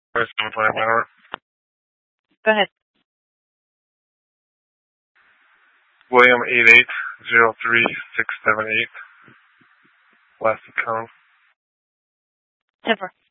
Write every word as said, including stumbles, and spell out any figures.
First, I'm playing my Go ahead. William eight eight zero three six seven eight. Last account. Tipper.